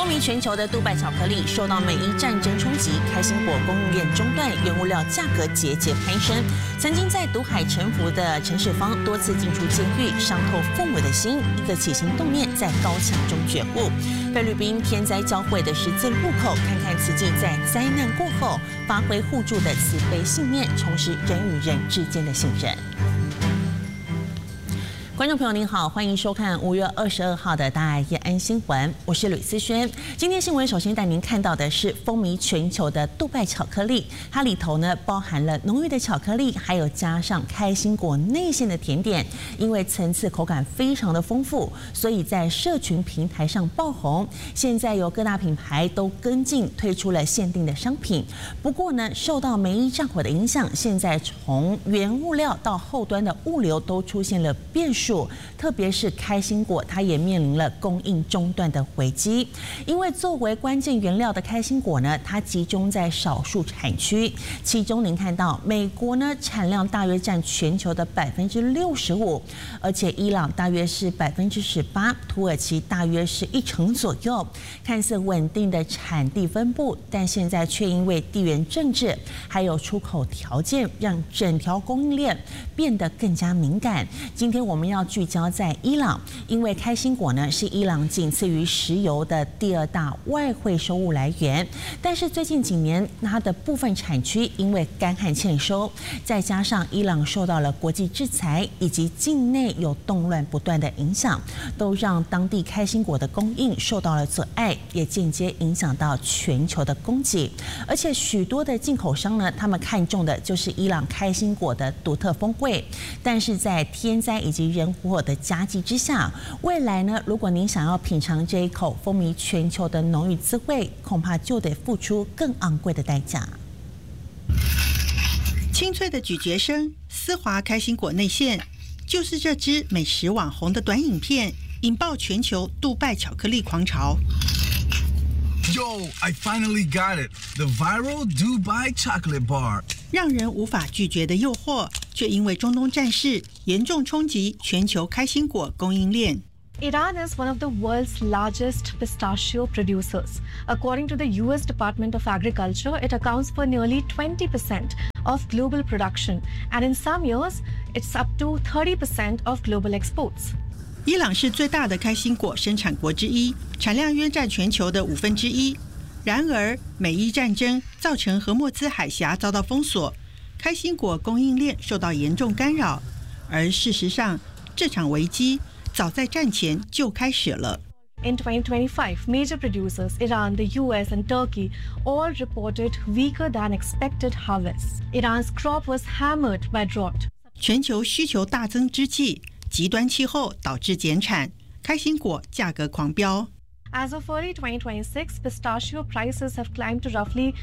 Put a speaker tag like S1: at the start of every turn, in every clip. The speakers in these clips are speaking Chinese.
S1: 风靡全球的杜拜巧克力受到美伊战争冲击，开心果供应链中断，原物料价格节节攀升。曾经在毒海沉浮的陈世芳多次进出监狱，伤透父母的心，一个起心动念在高墙中觉悟。菲律宾天灾交汇的十字路口，看看慈济在灾难过后发挥互助的慈悲信念，重拾人与人之间的信任。观众朋友您好，欢迎收看5月22号的大爱夜安新闻，我是吕思萱。今天新闻首先带您看到的是风靡全球的杜拜巧克力，它里头呢包含了浓郁的巧克力，还有加上开心果内馅的甜点。因为层次口感非常的丰富，所以在社群平台上爆红。现在有各大品牌都跟进推出了限定的商品。不过呢，受到美伊战火的影响，现在从原物料到后端的物流都出现了变数。特别是开心果，它也面临了供应中断的危机。因为作为关键原料的开心果呢，它集中在少数产区，其中您看到美国呢产量大约占全球的65%，而且伊朗大约是18%，土耳其大约是1%左右。看似稳定的产地分布，但现在却因为地缘政治还有出口条件，让整条供应链变得更加敏感。今天我们要聚焦在伊朗，因为开心果呢是伊朗仅次于石油的第2大外汇收入来源，但是最近几年它的部分产区因为干旱欠收，再加上伊朗受到了国际制裁以及境内有动乱不断的影响，都让当地开心果的供应受到了阻碍，也间接影响到全球的供给。而且许多的进口商呢，他们看重的就是伊朗开心果的独特风味，但是在天灾以及人祸的夹击之下，未来呢，如果您想要品尝这一口风靡全球的浓郁滋味，恐怕就得付出更昂贵的代价。
S2: 清脆的咀嚼声，丝滑开心果内馅，就是这支美食网红的短影片引爆全球杜拜巧克力狂潮。
S3: Yo, I finally got it. The viral Dubai chocolate bar.
S2: 让人无法拒绝的诱惑，却因为中东战事严重冲击全球开心果供应链。
S4: Iran is one of the world's largest pistachio producers. According to the U.S. Department of Agriculture, it accounts for nearly 20% of global production, and in some years, it's up to 30% of global exports.
S2: 伊朗是最大的开心果生产国之一，产量约占全球的1/5。然而，美伊战争造成荷默兹海峡遭到封锁，开心果供应链受到严重干扰。而事实上，这场危机早在战前就开始了。
S4: In 2025, major producers, Iran, the US, and Turkey, all reported weaker than expected harvests. Iran's crop was hammered by drought.
S2: 全球需求大增之际，极端气候导致减产，开心果价格狂飙。
S4: As of early 2026, pistachio prices have climbed to roughly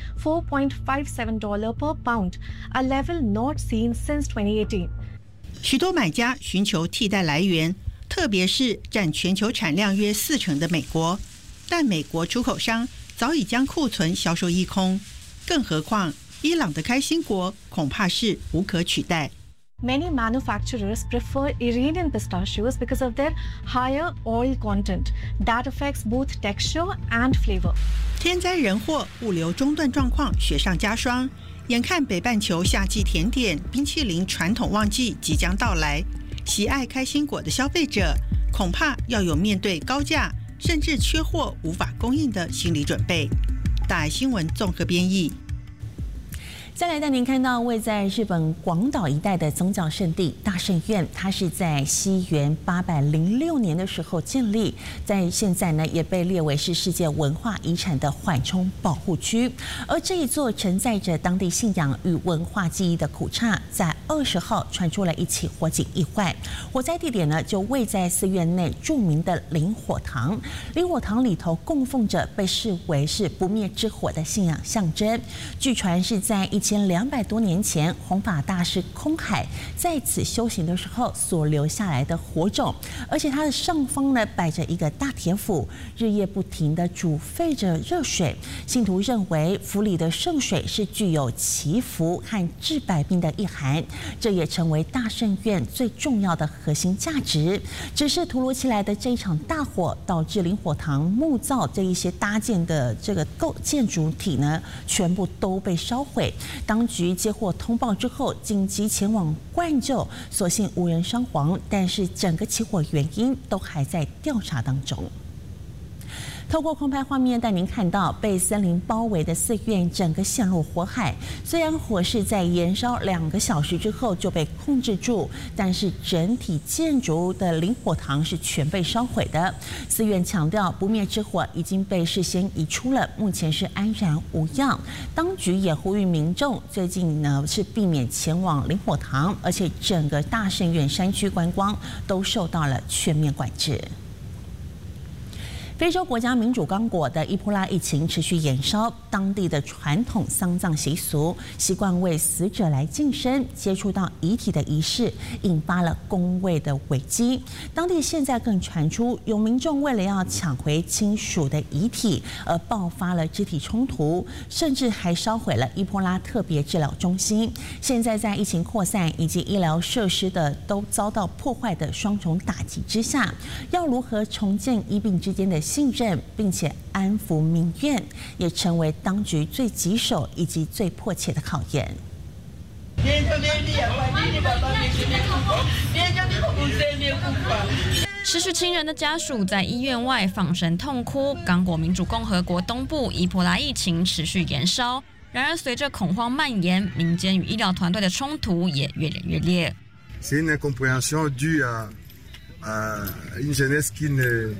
S4: $4.57 per pound, a level not seen since 2018.
S2: 许多买家寻求替代来源，特别是占全球产量约40%的美国，但美国出口商早已将库存销售一空。更何况，伊朗的开心果恐怕是无可取代。
S4: Many manufacturers prefer Iranian pistachios because of their higher oil content that affects both texture and flavor.
S2: 天灾人祸，物流中断状况雪上加霜。眼看北半球夏季甜点、冰淇淋传统旺季即将到来，喜爱开心果的消费者恐怕要有面对高价甚至缺货无法供应的心理准备。大爱新闻综合编译。
S1: 再来带您看到位在日本广岛一带的宗教圣地大圣院，它是在西元806年的时候建立，在现在呢也被列为是世界文化遗产的缓冲保护区。而这一座承载着当地信仰与文化记忆的古刹，在20号传出了一起火警意外。火灾地点呢就位在寺院内著名的灵火堂，灵火堂里头供奉着被视为是不灭之火的信仰象征。据传是在 1200多年前弘法大师空海在此修行的时候所留下来的火种，而且它的上方呢摆着一个大铁釜，日夜不停地煮沸着热水。信徒认为釜里的圣水是具有祈福和治百病的意涵，这也成为大圣院最重要的核心价值。只是突如其来的这一场大火，导致灵火堂木造这一些搭建的这个建筑体呢，全部都被烧毁。当局接获通报之后，紧急前往灌救，所幸无人伤亡，但是整个起火原因都还在调查当中。透过空拍画面带您看到被森林包围的寺院整个陷入火海，虽然火势在延烧2个小时之后就被控制住，但是整体建筑的灵火堂是全被烧毁的。寺院强调不灭之火已经被事先移出了，目前是安然无恙。当局也呼吁民众最近呢是避免前往灵火堂，而且整个大圣院山区观光都受到了全面管制。非洲国家民主刚果的伊波拉疫情持续延烧，当地的传统丧葬习俗习惯为死者来净身，接触到遗体的仪式引发了公卫的危机。当地现在更传出有民众为了要抢回亲属的遗体而爆发了肢体冲突，甚至还烧毁了伊波拉特别治疗中心。现在在疫情扩散以及医疗设施的都遭到破坏的双重打击之下，要如何重建医病之间的信任，并且安抚民怨，也成为当局最棘手以及最迫切的考验。
S5: 失去亲人的家属在医院外放声痛哭。刚果民主共和国东部伊波拉疫情持续延烧，然而随着恐慌蔓延，民间与医疗团队的冲突也越演越烈。
S6: C'est une incompréhension due à une jeunesse qui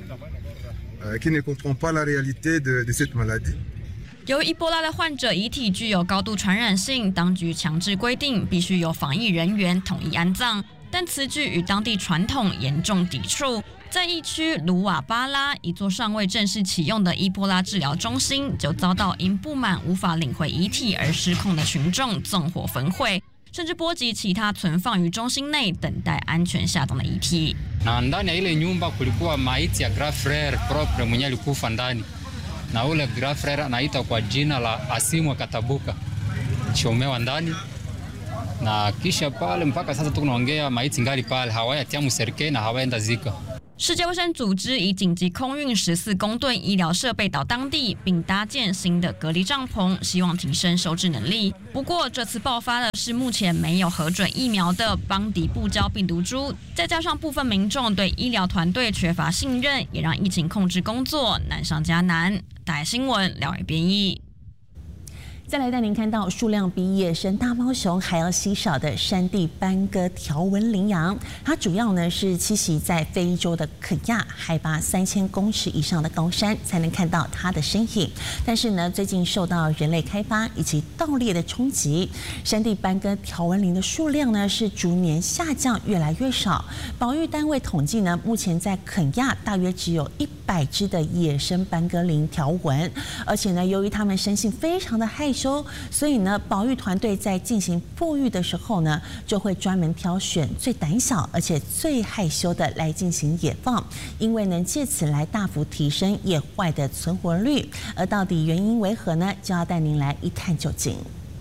S6: ne comprend pas la réalité de cette maladie.
S5: 由伊波拉的患者遗体具有高度传染性，当局强制规定必须由防疫人员统一安葬，但此举与当地传统严重抵触。在疫区卢瓦巴拉，一座尚未正式启用的伊波拉治疗中心，就遭到因不满无法领回遗体而失控的群众纵火焚毁，甚至波及其他存放于中心内等待安全下葬的遗体。
S7: Na ndani ya ile nyumba kulikuwa maiti ya grand frere propre mwenye alikufa ndani, na ule grand frere anaitwa kwa jina la Asimwa Katabuka, chomewa ndani na kisha pale mpaka sasa tunaongea maiti ngali pale, hawayatia mserikali na hawaenda zika。
S5: 世界卫生组织以紧急空运14公吨医疗设备到当地，并搭建新的隔离帐篷，希望提升收治能力。不过，这次爆发的是目前没有核准疫苗的邦迪布胶病毒株，再加上部分民众对医疗团队缺乏信任，也让疫情控制工作难上加难。大爱新闻廖伟编译。
S1: 再来带您看到数量比野生大猫熊还要稀少的山地斑鸽条纹羚羊，它主要呢是栖息在非洲的肯亚，海拔3000公尺以上的高山才能看到它的身影。但是呢，最近受到人类开发以及盗猎的冲击，山地斑鸽条纹羚的数量呢是逐年下降，越来越少。保育单位统计呢，目前在肯亚大约只有100只的野生斑鸽羚条纹，而且呢，由于它们生性非常的害羞，所以呢，保育团队在进行复育的时候呢，就会专门挑选最胆小而且最害羞的来进行野放，因为能借此来大幅提升野外的存活率。而到底原因为何呢？就要带您来一探究竟。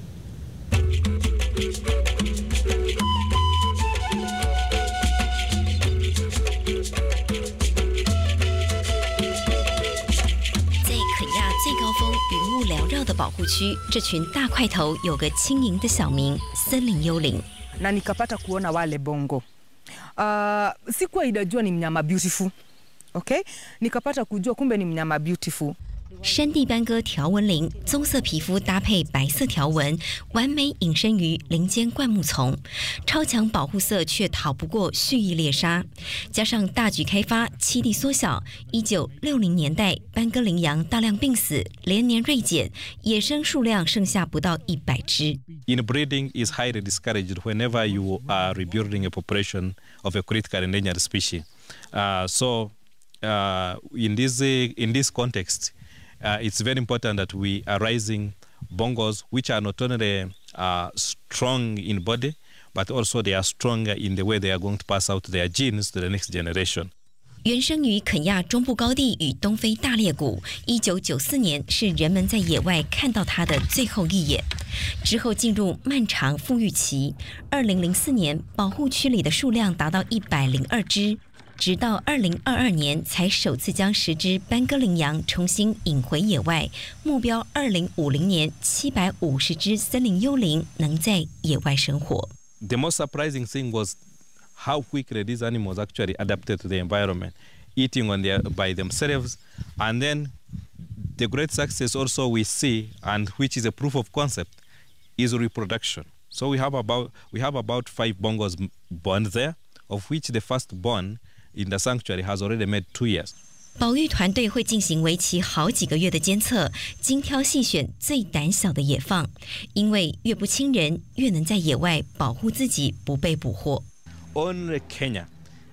S8: 云雾缭绕的保护区，这群大块头有个轻盈的小名——森林幽灵。
S9: Na nikapata kuona wale bongo. Sikuwa inajua ni mnyama beautiful. Okay? Nikapata kujua kumbe ni mnyama beautiful.
S8: 山地斑鸽条纹羚，棕色皮肤搭配白色条纹，完美隐身于林间灌木丛。超强保护色却逃不过蓄意猎杀，加上大举开发，栖地缩小。1960年代，斑鸽羚羊大量病死，连年锐减，野生数量剩下不到100只。
S10: Inbreeding is highly discouraged whenever you are rebuilding a population of a critical endangered species. In this context, it's very important that we are raising bongos, which are not only strong in body, but also they are stronger in the way they are going to pass out their genes to the next generation.
S8: 原生于肯亚中部高地与东非大裂谷，1994年是人们在野外看到它的最后一眼，之后进入漫长复育期。2004年，保护区里的数量达到102只，直到2022年才首次将10只班戈羚羊重新引回野外，目标2050年750只森林幽灵能在野外生活。
S10: The most surprising thing was how quickly these animals actually adapted to the environment, eating by themselves. And then the great success also we see, and which is a proof of concept, is reproduction. So we have about 5 bongos born there, of which the first born in the sanctuary has already made 2 years.
S8: 保育团队会进行为期好几个月的监测，精挑细选最胆小的野放，因为越不亲人，越能在野外保护自己不被捕获。
S10: Only Kenya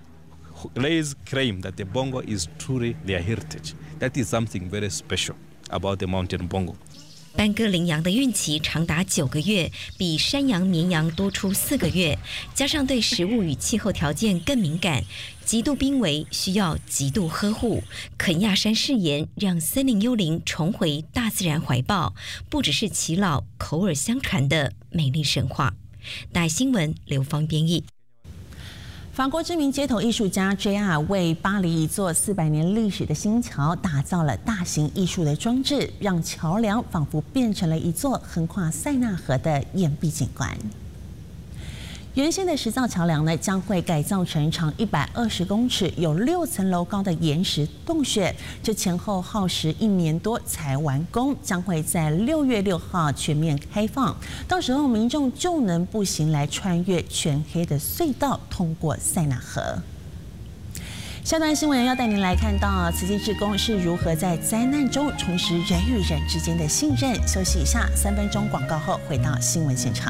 S10: lays claim that the bongo is truly their heritage. That is something very special about the mountain bongo.
S8: 班戈羚羊的孕期长达9个月，比山羊、绵羊多出4个月，加上对食物与气候条件更敏感，极度濒危，需要极度呵护。肯亚山誓言让森林幽灵重回大自然怀抱，不只是耆老口耳相传的美丽神话。大爱新闻刘芳编译。
S1: 法国知名街头艺术家 JR 为巴黎一座400年历史的新桥打造了大型艺术的装置，让桥梁仿佛变成了一座横跨塞纳河的岩壁景观。原先的石造桥梁呢，将会改造成长120公尺、有6层楼高的岩石洞穴，这前后耗时1年多才完工，将会在6月6号全面开放。到时候民众就能步行来穿越全黑的隧道，通过塞纳河。下段新闻要带您来看到慈济志工是如何在灾难中重拾人与人之间的信任。休息一下，3分钟广告后回到新闻现场。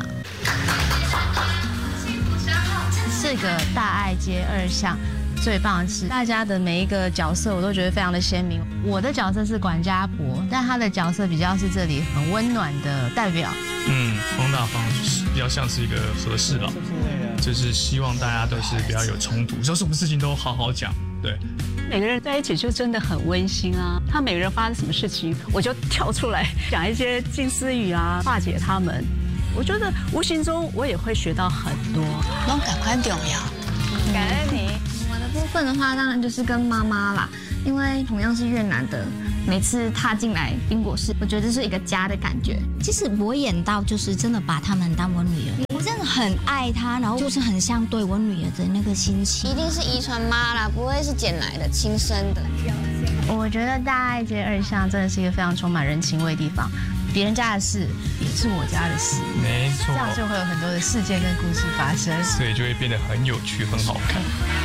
S11: 这个大爱街2巷最棒的是，大家的每一个角色我都觉得非常的鲜明。我的角色是管家伯，但他的角色比较是这里很温暖的代表。
S12: 方大方比较像是一个和事佬，就是希望大家都是不要有冲突，有什么事情都好好讲。对，
S13: 每个人在一起就真的很温馨啊。他每个人发生什么事情，我就跳出来讲一些近似语啊，化解他们。我觉得无形中我也会学到很多。
S14: 拢赶快重要，
S13: 感恩你。
S15: 我的部分的话，当然就是跟妈妈啦，因为同样是越南的，每次踏进来冰果室，我觉得这是一个家的感觉。
S14: 其实我演到就是真的把他们当我女儿，我真的很爱她，然后就是很像对我女儿的那个心情。
S16: 一定是遗传妈啦，不会是捡来的亲生的。
S11: 我觉得大爱街2巷真的是一个非常充满人情味的地方。别人家的事也是我家的事，
S12: 没错，
S11: 这样就会有很多的事件跟故事发生，
S12: 所以就会变得很有趣、很好看。